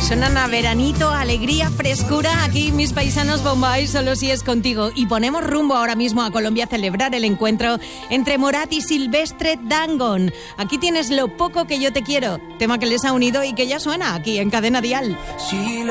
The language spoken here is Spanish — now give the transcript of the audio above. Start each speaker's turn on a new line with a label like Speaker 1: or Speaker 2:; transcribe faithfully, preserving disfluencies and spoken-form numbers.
Speaker 1: Suenan a veranito, alegría, frescura. Aquí mis paisanos Bombay, solo si es contigo. Y ponemos rumbo ahora mismo a Colombia a celebrar el encuentro entre Morat y Silvestre Dangond. Aquí tienes Lo poco que yo te quiero, tema que les ha unido y que ya suena aquí en Cadena Dial. Sí.